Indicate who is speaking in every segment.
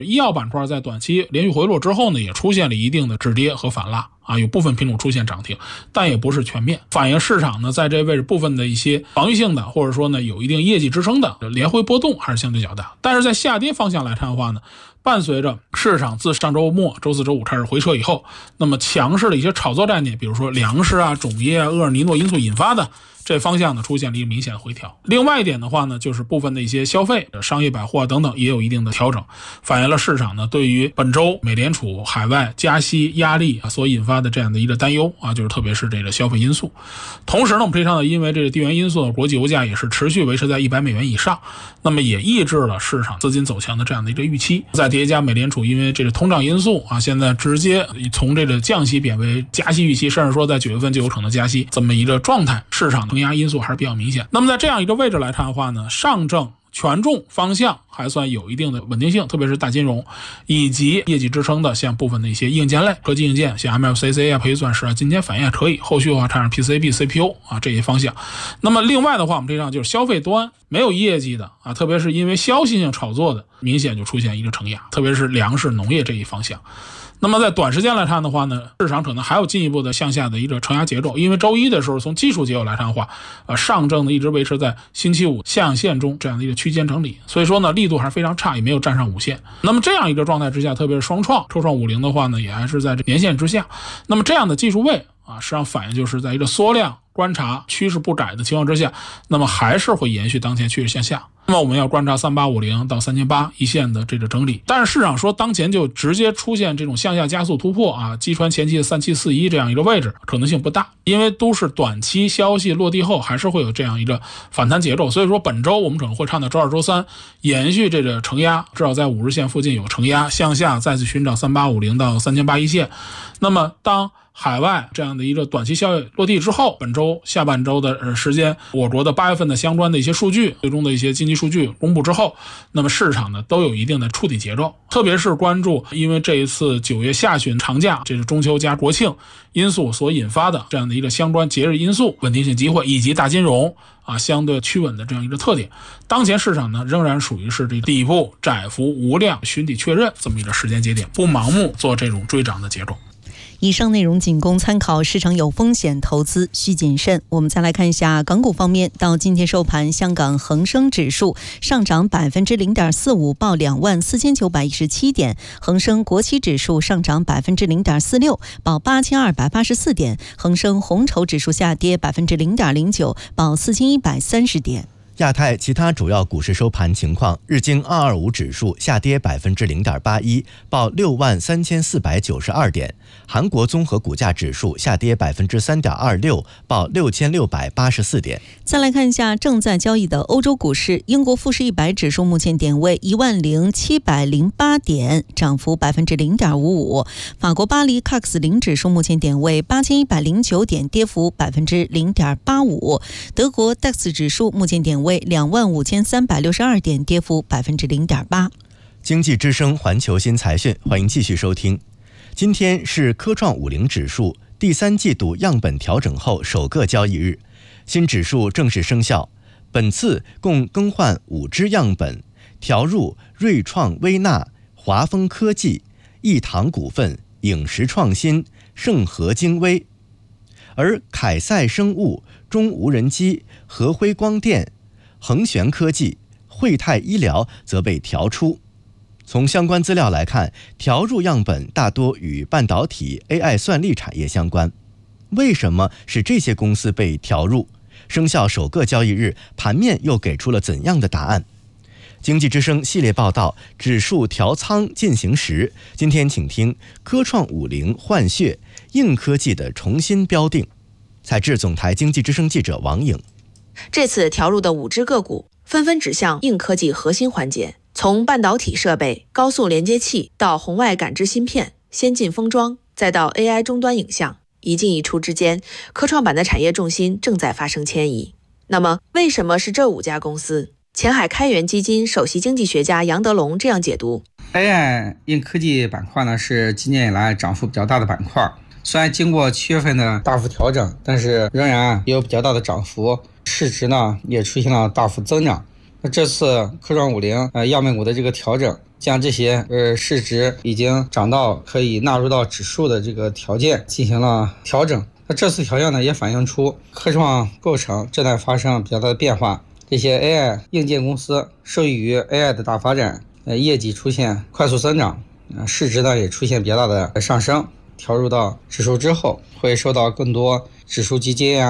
Speaker 1: 医药板块在短期连续回落之后呢，也出现了一定的止跌和反拉有部分品种出现涨停，但也不是全面，反映市场呢在这位置部分的一些防御性的，或者说呢有一定业绩支撑的连回波动还是相对较大。但是在下跌方向来看的话呢，伴随着市场自上周末周四周五开始回撤以后，那么强势的一些炒作概念，比如说粮食种业厄尔尼诺因素引发的这方向呢出现了一个明显的回调。另外一点的话呢，就是部分的一些消费、商业百货等等也有一定的调整，反映了市场呢对于本周美联储海外加息压力所引发的这样的一个担忧就是特别是这个消费因素。同时呢，我们可以看到，因为这个地缘因素的国际油价也是持续维持在$100以上，那么也抑制了市场资金走强的这样的一个预期。再叠加美联储因为这个通胀因素现在直接从这个降息贬为加息预期，甚至说在9月份就有可能加息这么一个状态，市场承压因素还是比较明显。那么在这样一个位置来看的话呢，上证权重方向还算有一定的稳定性，特别是大金融以及业绩支撑的像部分的一些硬件类科技硬件，像 MLCC 培钻石今天反应也可以，后续的话看上 PCB CPU 这些方向。那么另外的话，我们可以看就是消费端没有业绩的特别是因为消息性炒作的，明显就出现一个承压，特别是粮食农业这一方向。那么在短时间来看的话呢，市场可能还有进一步的向下的一个承压节奏，因为周一的时候从技术结构来看的话，上证呢一直维持在星期五下影线中这样的一个区间整理，所以说呢力度还是非常差，也没有站上5线。那么这样一个状态之下，特别是双创、科创50的话呢，也还是在这年线之下。那么这样的技术位实际上反映就是在一个缩量观察趋势不改的情况之下，那么还是会延续当前趋势向下。那么我们要观察3850到3800一线的这个整理。但是市场说当前就直接出现这种向下加速突破击穿前期的3741这样一个位置可能性不大，因为都是短期消息落地后还是会有这样一个反弹节奏。所以说本周我们可能会看到周二周三延续这个承压，至少在50日线附近有承压，向下再次寻找3850到3800一线。那么当海外这样的一个短期消息落地之后，本周下半周的时间，我国的8月份的相关的一些数据，最终的一些经济数据公布之后，那么市场呢都有一定的触底节奏。特别是关注因为这一次9月下旬长假，这是中秋加国庆因素所引发的这样的一个相关节日因素、稳定性机会以及大金融相对趋稳的这样一个特点。当前市场呢仍然属于是这底部窄幅无量寻底确认这么一个时间节点，不盲目做这种追涨的节奏。
Speaker 2: 以上内容仅供参考，市场有风险，投资需谨慎。我们再来看一下港股方面，到今天收盘，香港恒生指数上涨 0.45%， 报24,917点；恒生国企指数上涨 0.46%， 报8,284点；恒生红筹指数下跌 0.09%， 报4,130点。
Speaker 3: 亚太其他主要股市收盘情况，日经225指数下跌 0.81%， 报63,492点；韩国综合股价指数下跌 3.26%， 报6,684点。
Speaker 2: 再来看一下正在交易的欧洲股市，英国富时100指数目前点位10,708点，涨幅 0.55%； 法国巴黎 CAC 指数目前点位8,109点，跌幅 0.85%； 德国 DAX 指数目前点位25,362点，跌幅 0.8%。
Speaker 3: 经济之声环球新财讯，欢迎继续收听。今天是科创50指数第3季度样本调整后首个交易日，新指数正式生效。本次共更换5只样本，调入瑞创微纳、华丰科技、益唐股份、影实创新、盛和精微，而凯赛生物、中无人机、和辉光电、恒玄科技、汇泰医疗则被调出。从相关资料来看，调入样本大多与半导体、AI 算力产业相关。为什么是这些公司被调入？生效首个交易日，盘面又给出了怎样的答案？经济之声系列报道，指数调仓进行时，今天请听科创50换血，硬科技的重新标定。采制总台经济之声记者王颖。
Speaker 4: 这次调入的5只个股纷纷指向硬科技核心环节，从半导体设备、高速连接器到红外感知芯片、先进封装，再到 AI 终端影像，一进一出之间，科创板的产业重心正在发生迁移。那么为什么是这5家公司？前海开源基金首席经济学家杨德龙这样解读：
Speaker 5: AI 硬科技板块呢是今年以来涨幅比较大的板块，虽然经过7月份的大幅调整，但是仍然也有比较大的涨幅，市值呢也出现了大幅增长。 那这次科创50样本股的这个调整，将这些市值已经涨到可以纳入到指数的这个条件进行了调整。那这次条件呢，也反映出科创构成正在发生比较大的变化。这些 AI 硬件公司受益于 AI 的大发展，业绩出现快速增长，市值呢也出现比较大的上升。调入到指数之后，会受到更多指数基金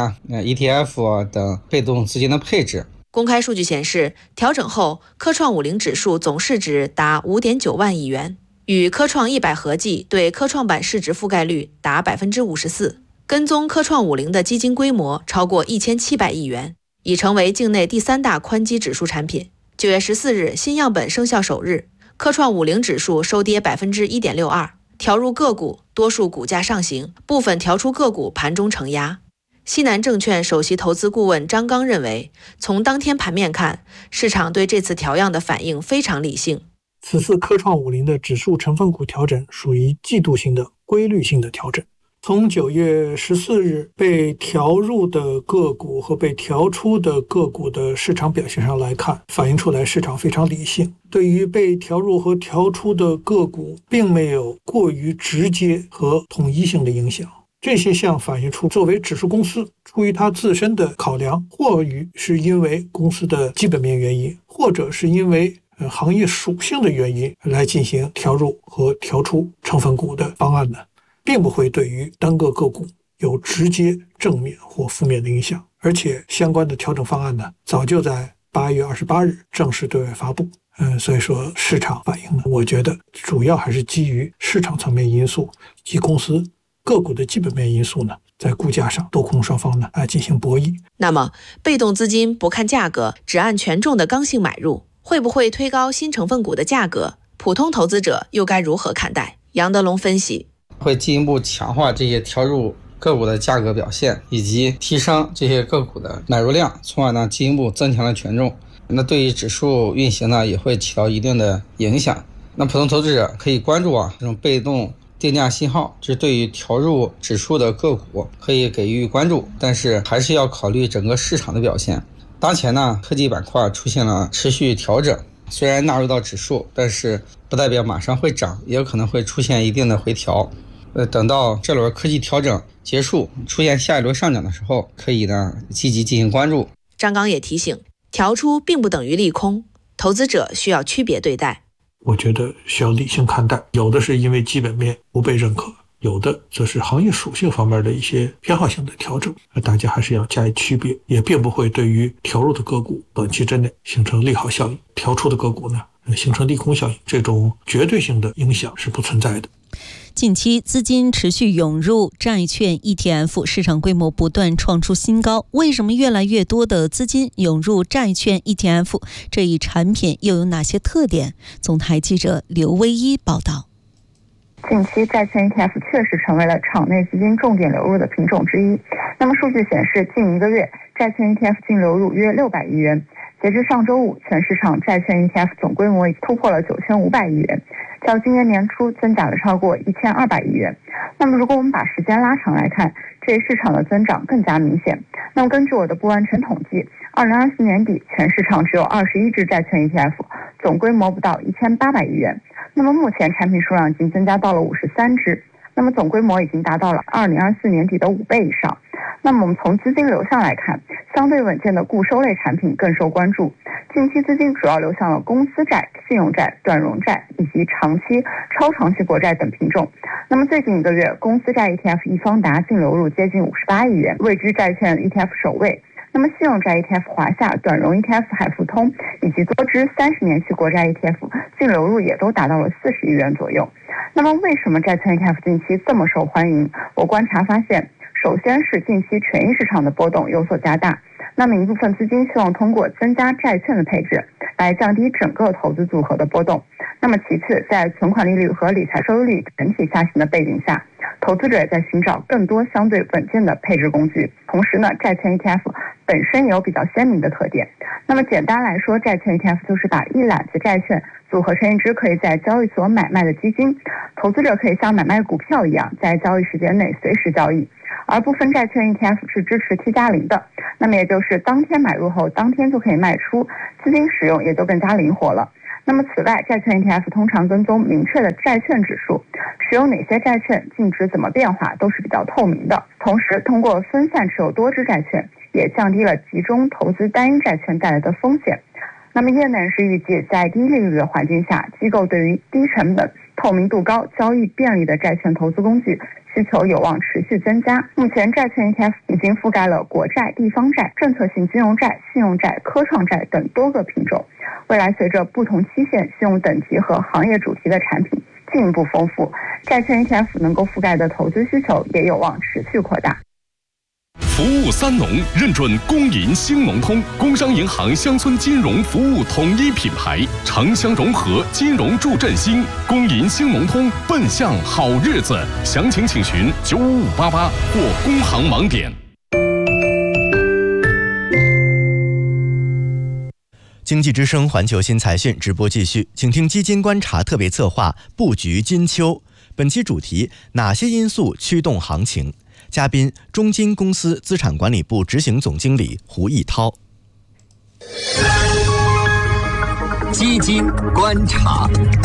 Speaker 5: ETF 等被动资金的配置。
Speaker 4: 公开数据显示，调整后科创50指数总市值达 5.9 万亿元，与科创100合计对科创板市值覆盖率达 54%， 跟踪科创50的基金规模超过1700亿元，已成为境内第3大宽基指数产品。9月14日新样本生效首日，科创50指数收跌 1.62%， 调入个股多数股价上行，部分调出个股盘中承压。西南证券首席投资顾问张刚认为，从当天盘面看，市场对这次调样的反应非常理性。
Speaker 6: 此次科创50的指数成分股调整属于季度性的规律性的调整。从9月14日被调入的个股和被调出的个股的市场表现上来看，反映出来市场非常理性，对于被调入和调出的个股并没有过于直接和统一性的影响。这些项反映出作为指数公司出于它自身的考量，或许是因为公司的基本面原因，或者是因为行业属性的原因来进行调入和调出成分股的方案呢，并不会对于单个个股有直接正面或负面的影响。而且相关的调整方案呢，早就在8月28日正式对外发布。所以说市场反应呢，我觉得主要还是基于市场层面因素及公司个股的基本面因素呢，在股价上多空双方呢进行博弈。
Speaker 4: 那么被动资金不看价格，只按权重的刚性买入，会不会推高新成分股的价格？普通投资者又该如何看待？杨德龙分析，
Speaker 5: 会进一步强化这些调入个股的价格表现，以及提升这些个股的买入量，从而呢进一步增强了权重。那对于指数运行呢，也会起到一定的影响。那普通投资者可以关注这种被动定价信号，这对于调入指数的个股可以给予关注，但是还是要考虑整个市场的表现。当前呢，科技板块出现了持续调整，虽然纳入到指数，但是不代表马上会涨，也有可能会出现一定的回调。等到这轮科技调整结束，出现下一轮上涨的时候，可以呢积极进行关注。
Speaker 4: 张刚也提醒，调出并不等于利空，投资者需要区别对待。
Speaker 6: 我觉得需要理性看待，有的是因为基本面不被认可，有的则是行业属性方面的一些偏好性的调整，大家还是要加以区别，也并不会对于调入的个股短期之内形成利好效应，调出的个股呢形成利空效应，这种绝对性的影响是不存在的。
Speaker 2: 近期资金持续涌入债券 ETF， 市场规模不断创出新高。为什么越来越多的资金涌入债券 ETF？ 这一产品又有哪些特点？总台记者刘威一报道。
Speaker 7: 近期债券 ETF 确实成为了场内资金重点流入的品种之一。那么数据显示，近1个月债券 ETF 净流入约600亿元。截至上周五，全市场债券 ETF 总规模已突破了9500亿元，较今年年初增长了超过1200亿元。那么如果我们把时间拉长来看，这一市场的增长更加明显。那么根据我的不完全统计，2024年底全市场只有21只债券 ETF， 总规模不到1800亿元。那么目前产品数量已经增加到了53只，那么总规模已经达到了2024年底的5倍以上。那么我们从资金流向来看，相对稳健的固收类产品更受关注。近期资金主要流向了公司债、信用债、短融债以及长期、超长期国债等品种。那么最近1个月，公司债 ETF 易方达净流入接近58亿元，位居债券 ETF 首位。那么信用债 ETF 华夏、短融 ETF 海富通以及多支30年期国债 ETF 净流入也都达到了40亿元左右。那么为什么债券 ETF 近期这么受欢迎？我观察发现，首先是近期权益市场的波动有所加大，那么一部分资金希望通过增加债券的配置来降低整个投资组合的波动。那么其次，在存款利率和理财收益率整体下行的背景下，投资者也在寻找更多相对稳健的配置工具。同时呢，债券 ETF 本身也有比较鲜明的特点。那么简单来说，债券 ETF 就是把一揽子债券组合成一只可以在交易所买卖的基金，投资者可以像买卖股票一样，在交易时间内随时交易。而部分债券 ETF 是支持 T+0 的，那么也就是当天买入后当天就可以卖出，资金使用也就更加灵活了。那么此外，债券 ETF 通常跟踪明确的债券指数，持有哪些债券、净值怎么变化都是比较透明的。同时，通过分散持有多只债券，也降低了集中投资单一债券带来的风险。那么业内人士预计，在低利率的环境下，机构对于低成本、透明度高、交易便利的债券投资工具需求有望持续增加。目前债券 ETF 已经覆盖了国债、地方债、政策性金融债、信用债、科创债等多个品种。未来随着不同期限、信用等级和行业主题的产品进一步丰富，债券 ETF 能够覆盖的投资需求也有望持续扩大。
Speaker 8: 服务三农认准工银兴农通，工商银行乡村金融服务统一品牌，城乡融合，金融助振兴。工银兴农通，奔向好日子。详情请询95588或工行网点。
Speaker 3: 经济之声环球新财讯直播继续，请听基金观察特别策划布局金秋。本期主题：哪些因素驱动行情？嘉宾：中金公司资产管理部执行总经理胡毅涛。
Speaker 9: 基金观察。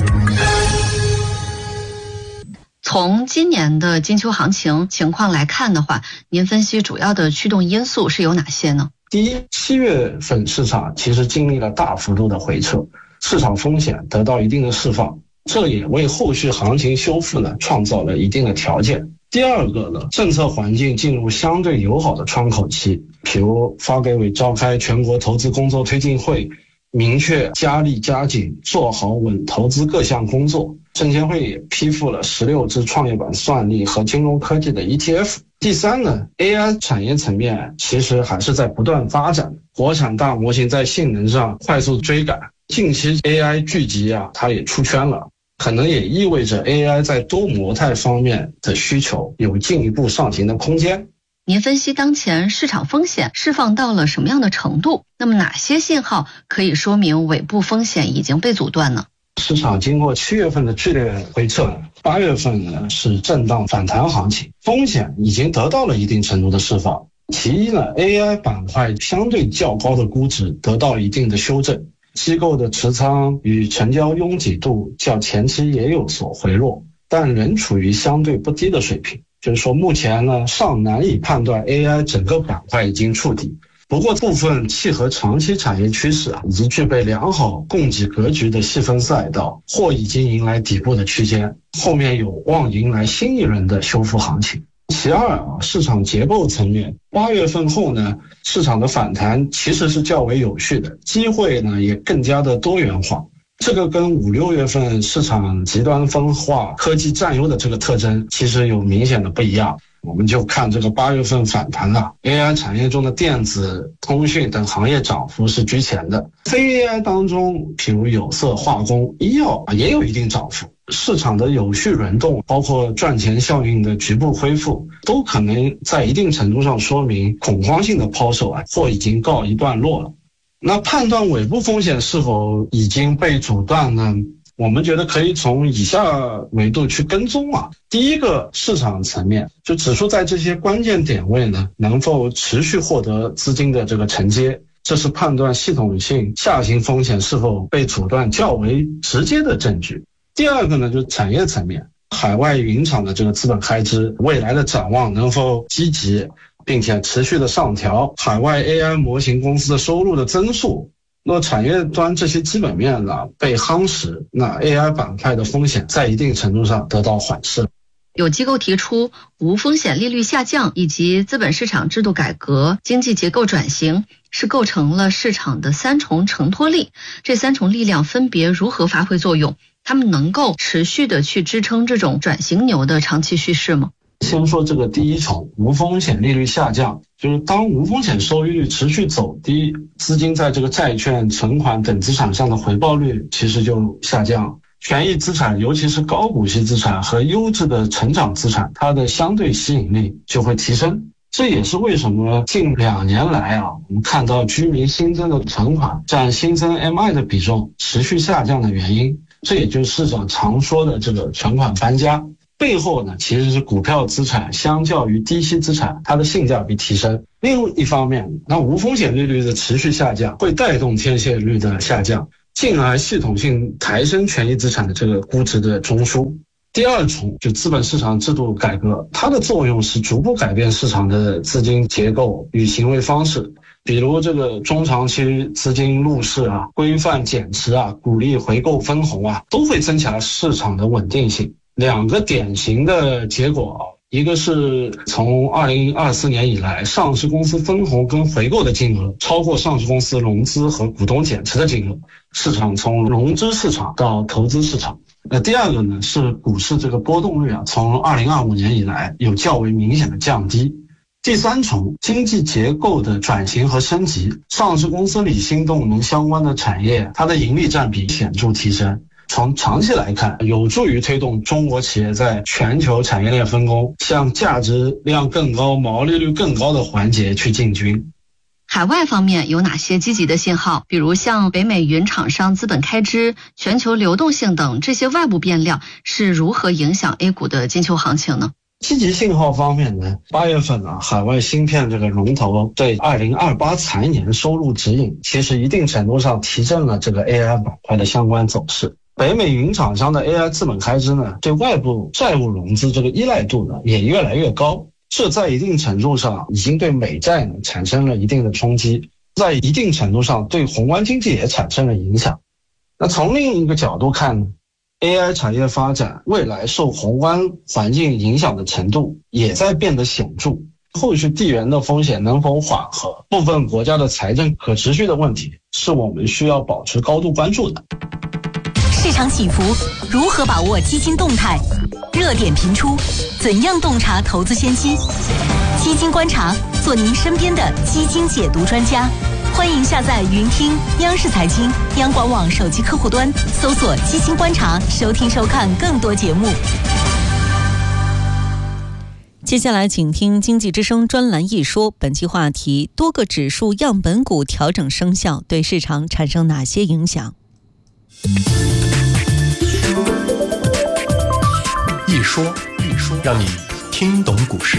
Speaker 2: 从今年的金秋行情情况来看的话，您分析主要的驱动因素是有哪些呢？
Speaker 10: 第一，7月份市场其实经历了大幅度的回撤，市场风险得到一定的释放，这也为后续行情修复呢创造了一定的条件。第二个呢，政策环境进入相对友好的窗口期，比如发改委召开全国投资工作推进会，明确加力加紧做好稳投资各项工作。证监会也批复了16只创业板算力和金融科技的 ETF。第三呢 ，AI 产业层面其实还是在不断发展，国产大模型在性能上快速追赶，近期 AI 聚集它也出圈了。可能也意味着 AI 在多模态方面的需求有进一步上行的空间。
Speaker 2: 您分析当前市场风险释放到了什么样的程度？那么哪些信号可以说明尾部风险已经被阻断呢？
Speaker 10: 市场经过7月份的剧烈回撤，8月份呢是震荡反弹行情，风险已经得到了一定程度的释放。其一呢 ，AI 板块相对较高的估值得到一定的修正。机构的持仓与成交拥挤度较前期也有所回落，但仍处于相对不低的水平。就是说目前呢尚难以判断 AI 整个板块已经触底，不过部分契合长期产业趋势以及具备良好供给格局的细分赛道或已经迎来底部的区间，后面有望迎来新一轮的修复行情。其二市场结构层面，8月份后呢，市场的反弹其实是较为有序的，机会呢也更加的多元化。这个跟5、6月份市场极端分化、科技占优的这个特征其实有明显的不一样。我们就看这个8月份反弹AI 产业中的电子、通讯等行业涨幅是居前的，非 AI 当中，譬如有色、化工、医药也有一定涨幅。市场的有序轮动，包括赚钱效应的局部恢复，都可能在一定程度上说明恐慌性的抛售或已经告一段落了。那判断尾部风险是否已经被阻断呢？我们觉得可以从以下维度去跟踪第一个，市场层面，就指数在这些关键点位呢，能否持续获得资金的这个承接，这是判断系统性下行风险是否被阻断较为直接的证据。第二个呢，就是产业层面，海外云厂的这个资本开支，未来的展望能否积极，并且持续的上调，海外 AI 模型公司的收入的增速。那产业端这些基本面被夯实，那 AI 板块的风险在一定程度上得到缓释。
Speaker 2: 有机构提出，无风险利率下降以及资本市场制度改革、经济结构转型是构成了市场的3重承托力。这3重力量分别如何发挥作用？他们能够持续的去支撑这种转型牛的长期叙事吗？
Speaker 10: 先说这个第一重，无风险利率下降，就是当无风险收益率持续走低，资金在这个债券、存款等资产上的回报率其实就下降。权益资产，尤其是高股息资产和优质的成长资产，它的相对吸引力就会提升。 这也是为什么近2年来我们看到居民新增的存款占新增 MI 的比重持续下降的原因。这也就是市场常说的这个存款搬家，背后呢其实是股票资产相较于低息资产它的性价比提升。另一方面，那无风险利率的持续下降会带动贴现率的下降，进而系统性抬升权益资产的这个估值的中枢。第二重就资本市场制度改革，它的作用是逐步改变市场的资金结构与行为方式，比如这个中长期资金入市规范减持鼓励回购分红都会增强市场的稳定性。2个典型的结果，一个是从2024年以来，上市公司分红跟回购的金额超过上市公司融资和股东减持的金额，市场从融资市场到投资市场。第二个呢是股市这个波动率从2025年以来有较为明显的降低。第三重，经济结构的转型和升级，上市公司里新动能相关的产业，它的盈利占比显著提升。从长期来看，有助于推动中国企业在全球产业链分工向价值量更高、毛利率更高的环节去进军。
Speaker 11: 海外方面有哪些积极的信号？比如像北美云厂商资本开支、全球流动性等这些外部变量是如何影响 A 股的金秋行情呢？
Speaker 10: 积极信号方面呢，8月份海外芯片这个龙头对2028财年收入指引，其实一定程度上提振了这个 AI 板块的相关走势。北美云厂商的 AI 资本开支呢，对外部债务融资这个依赖度呢也越来越高。这在一定程度上已经对美债呢产生了一定的冲击，在一定程度上对宏观经济也产生了影响。那从另一个角度看， AI 产业发展未来受宏观环境影响的程度也在变得显著，后续地缘的风险能否缓和，部分国家的财政可持续的问题，是我们需要保持高度关注的。
Speaker 2: 市场起伏，如何把握基金动态？热点频出，怎样洞察投资先机？基金观察，做您身边的基金解读专家。欢迎下载云听央视财经、央广网手机客户端，搜索“基金观察”，收听收看更多节目。接下来请听经济之声专栏一说，本期话题：多个指数样本股调整生效，对市场产生哪些影响？
Speaker 12: 一说，让你听懂股市。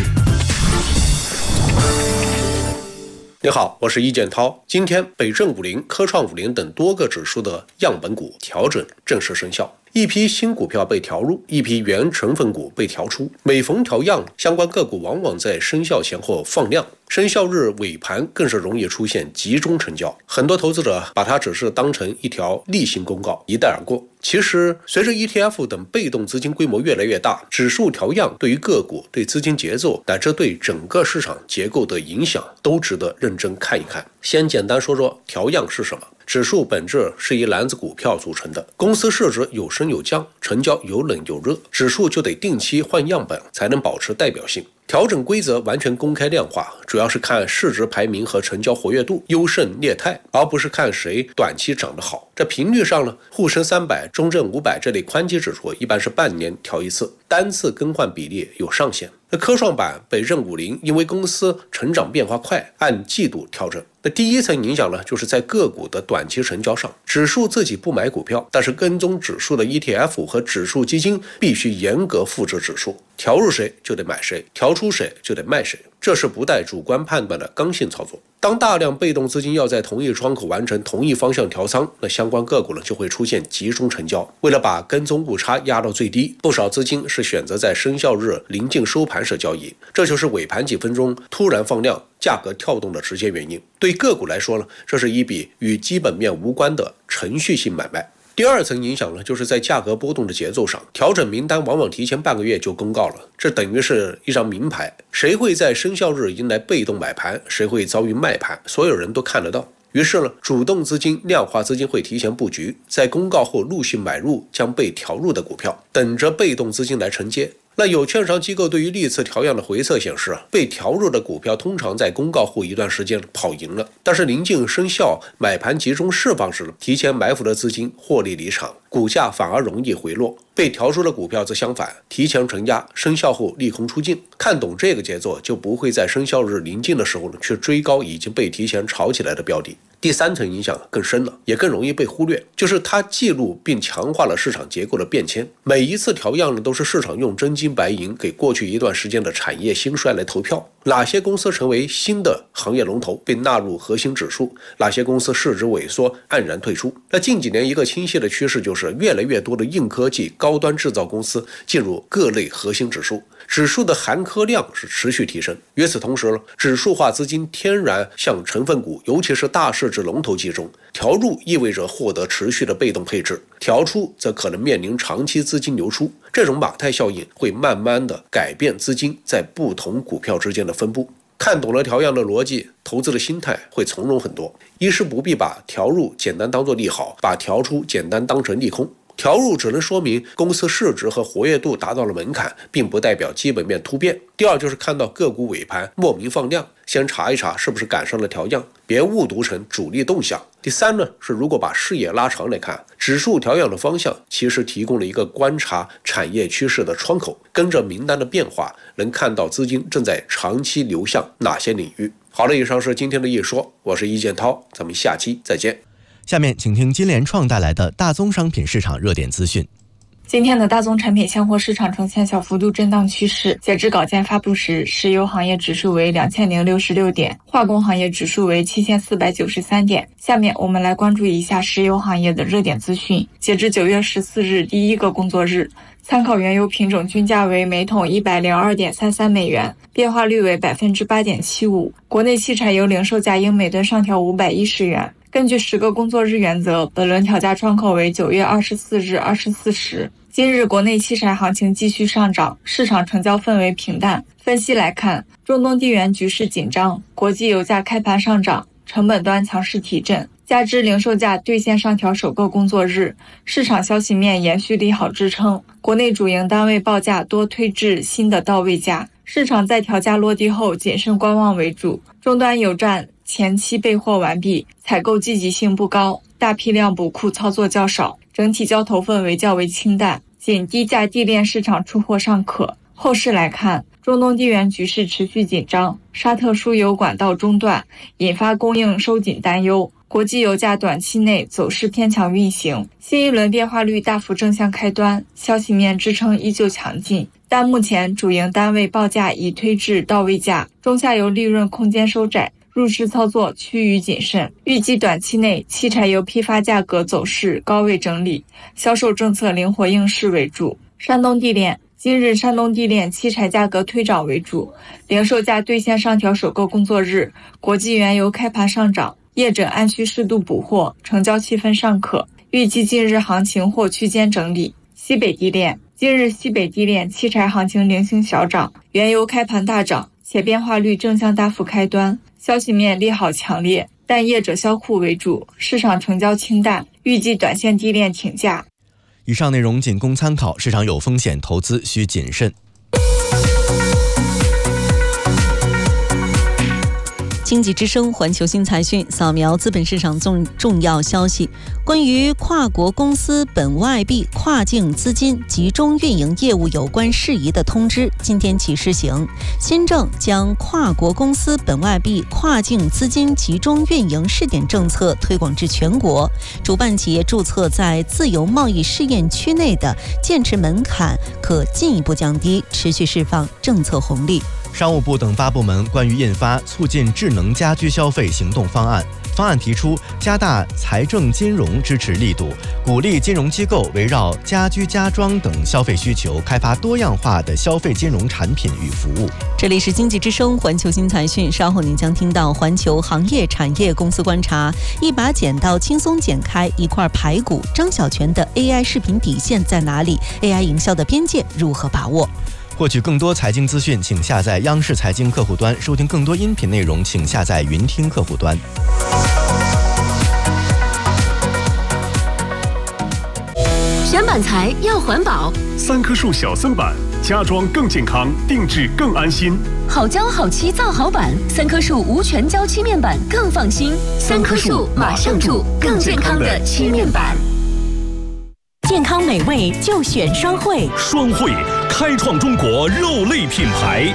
Speaker 13: 你好，我是易建涛。今天北证50、科创50等多个指数的样本股调整正式生效，一批新股票被调入，一批原成分股被调出。每逢调样，相关个股往往在生效前后放量，生效日尾盘更是容易出现集中成交，很多投资者把它只是当成一条例行公告一带而过。其实随着 ETF 等被动资金规模越来越大，指数调样对于个股、对资金节奏乃至对整个市场结构的影响都值得认真看一看。先简单说说调样是什么。指数本质是一篮子股票组成的，公司市值有升有降，成交有冷有热，指数就得定期换样本才能保持代表性。调整规则完全公开量化，主要是看市值排名和成交活跃度优胜劣汰，而不是看谁短期涨得好。这频率上呢，沪深300、中证500这类宽基指数一般是半年调一次，单次更换比例有上限。那科创板、北证50因为公司成长变化快，按季度调整。那第一层影响呢，就是在个股的短期成交上，指数自己不买股票，但是跟踪指数的 ETF 和指数基金必须严格复制指数，调入谁就得买谁，调出谁就得卖谁，这是不带主观判断的刚性操作。当大量被动资金要在同一窗口完成同一方向调仓，那相关个股呢就会出现集中成交。为了把跟踪误差压到最低，不少资金是选择在生效日临近收盘时交易，这就是尾盘几分钟突然放量、价格跳动的直接原因。对个股来说呢，这是一笔与基本面无关的程序性买卖。第二层影响呢，就是在价格波动的节奏上，调整名单往往提前半个月就公告了，这等于是一张明牌，谁会在生效日迎来被动买盘，谁会遭遇卖盘，所有人都看得到。于是呢，主动资金、量化资金会提前布局，在公告后陆续买入将被调入的股票，等着被动资金来承接。那有券商机构对于历次调样的回测显示，被调入的股票通常在公告后一段时间跑赢了，但是临近生效、买盘集中释放时，提前埋伏的资金获利离场，股价反而容易回落。 被调出的股票则相反，提前承压，生效后利空出尽。看懂这个节奏，就不会在生效日临近的时候去追高已经被提前炒起来的标的。第三层影响更深了，也更容易被忽略，就是它记录并强化了市场结构的变迁。每一次调样呢，都是市场用真金白银给过去一段时间的产业兴衰来投票。哪些公司成为新的行业龙头，被纳入核心指数？哪些公司市值萎缩，黯然退出？那近几年一个清晰的趋势就是越来越多的硬科技、高端制造公司进入各类核心指数，指数的含科量是持续提升。与此同时呢，指数化资金天然向成分股，尤其是大市值龙头集中。调入意味着获得持续的被动配置，调出则可能面临长期资金流出。这种马太效应会慢慢的改变资金在不同股票之间的分布。看懂了调样的逻辑，投资的心态会从容很多。一是不必把调入简单当作利好，把调出简单当成利空。调入只能说明公司市值和活跃度达到了门槛，并不代表基本面突变。第二就是看到个股尾盘莫名放量，先查一查是不是赶上了调样，别误读成主力动向。第三呢，是如果把视野拉长来看，指数调样的方向其实提供了一个观察产业趋势的窗口，跟着名单的变化，能看到资金正在长期流向哪些领域。好了，以上是今天的一说，我是易建涛，咱们下期再见。
Speaker 3: 下面请听金联创带来的大宗商品市场热点资讯。
Speaker 14: 今天的大宗产品现货市场呈现小幅度震荡趋势。截至稿件发布时，石油行业指数为2066点，化工行业指数为7493点。下面我们来关注一下石油行业的热点资讯。截至9月14日第一个工作日，参考原油品种均价为每桶102.33美元，变化率为 8.75%。国内汽柴油零售价因每吨上调510元。根据10个工作日原则，本轮调价窗口为9月24日24时。今日国内汽柴行情继续上涨，市场成交氛围平淡。分析来看，中东地缘局势紧张，国际油价开盘上涨，成本端强势提振，加之零售价兑现上调首个工作日，市场消息面延续利好支撑，国内主营单位报价多推至新的到位价，市场在调价落地后谨慎观望为主。终端油站前期备货完毕，采购积极性不高，大批量补库操作较少，整体交投氛围较为清淡，仅低价地炼市场出货尚可。后市来看，中东地缘局势持续紧张，沙特输油管道中断，引发供应收紧担忧，国际油价短期内走势偏强运行，新一轮变化率大幅正向开端，消息面支撑依旧强劲。但目前主营单位报价已推至到位价，中下游利润空间收窄，入市操作趋于谨慎，预计短期内汽柴油批发价格走势高位整理，销售政策灵活应市为主。山东地炼，今日山东地炼汽柴价格推涨为主，零售价兑现上调首个工作日，国际原油开盘上涨，业者按需适度补货，成交气氛尚可，预计近日行情或区间整理。西北地炼，今日西北地炼汽柴行情零星小涨，原油开盘大涨，且变化率正向大幅开端，消息面利好强烈，但业者销库为主，市场成交清淡，预计短线地炼挺价。
Speaker 3: 以上内容仅供参考，市场有风险，投资需谨慎。
Speaker 2: 经济之声环球新财讯，扫描资本市场重要消息。关于跨国公司本外币跨境资金集中运营业务有关事宜的通知今天起施行。新政将跨国公司本外币跨境资金集中运营试点政策推广至全国，主办企业注册在自由贸易试验区内的建持门槛可进一步降低，持续释放政策红利。
Speaker 3: 商务部等8部门关于印发促进智能家居消费行动方案，方案提出加大财政金融支持力度，鼓励金融机构围绕家居家装等消费需求，开发多样化的消费金融产品与服务。
Speaker 2: 这里是经济之声环球新财讯，稍后您将听到环球行业产业公司观察，一把剪刀轻松剪开一块排骨，张小泉的 AI 视频底线在哪里？ AI 营销的边界如何把握？
Speaker 3: 获取更多财经资讯，请下载央视财经客户端；收听更多音频内容，请下载云听客户端。
Speaker 15: 选板材要环保
Speaker 8: ，3棵树小森板，家装更健康，定制更安心。
Speaker 15: 好胶好漆造好板，3棵树无全胶漆面板更放心。3棵树马上住，更健康的漆面板。 健康美味就选双汇。
Speaker 8: 双汇开创中国肉类品牌。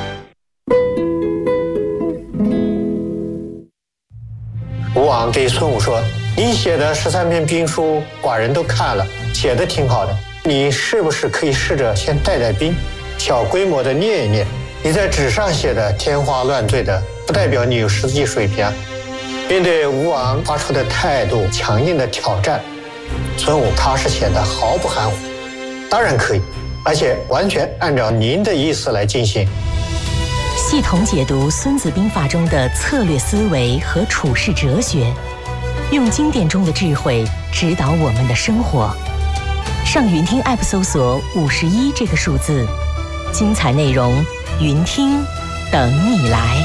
Speaker 16: 吴王对孙武说：“你写的13篇兵书，寡人都看了，写的挺好的。你是不是可以试着先带带兵，小规模的练一练？你在纸上写的天花乱坠的，不代表你有实际水平啊。”面对吴王发出的态度强硬的挑战，孙武踏实显得毫不含糊。当然可以，而且完全按照您的意思来进行。
Speaker 15: 系统解读《孙子兵法》中的策略思维和处世哲学，用经典中的智慧指导我们的生活。上云听 App 搜索51这个数字，精彩内容云听等你来。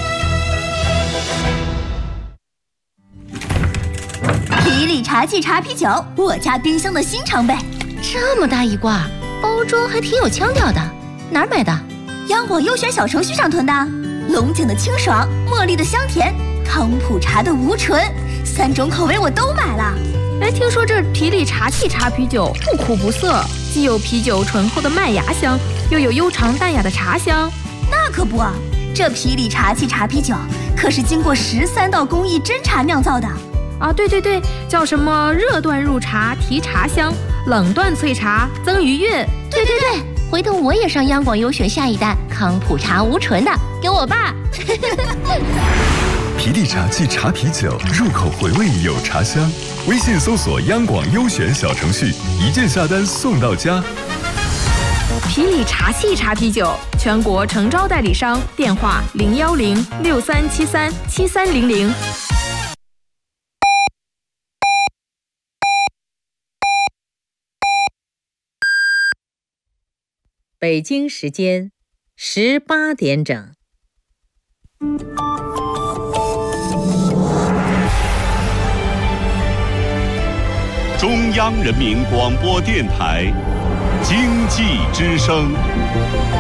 Speaker 17: 皮里茶气茶啤酒，我家冰箱的新常备。
Speaker 18: 这么大一挂，包装还挺有腔调的，哪儿买的？
Speaker 17: 央广优选小程序上囤的。龙井的清爽，茉莉的香甜，康普茶的无醇，3种口味我都买了。
Speaker 18: 哎，听说这皮里茶气茶啤酒不苦不涩，既有啤酒醇厚的麦芽香，又有悠长淡雅的茶香。
Speaker 17: 那可不，这皮里茶气茶啤酒可是经过13道工艺真茶酿造的。
Speaker 18: 啊，对，叫什么热断入茶提茶香，冷断萃茶增余韵。
Speaker 17: 对，
Speaker 18: 回头我也上央广优选下一单康普茶无醇的，给我爸。
Speaker 19: 皮里茶气茶啤酒，入口回味有茶香。微信搜索央广优选小程序，一键下单送到家。
Speaker 18: 皮里茶气茶啤酒，全国诚招代理商，电话01063737300。
Speaker 2: 北京时间18点整。
Speaker 8: 中央人民广播电台经济之声。